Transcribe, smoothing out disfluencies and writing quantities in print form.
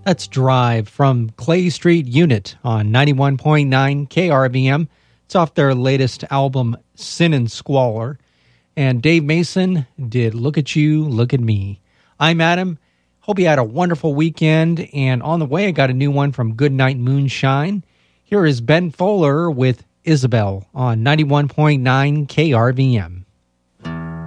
That's Drive from Clay Street Unit on 91.9 KRVM. It's off their latest album, Sin and Squalor. And Dave Mason did Look at You, Look at Me. I'm Adam. Hope you had a wonderful weekend. And on the way, I got a new one from Goodnight Moonshine. Here is Ben Fowler with Isabel on 91.9 KRVM.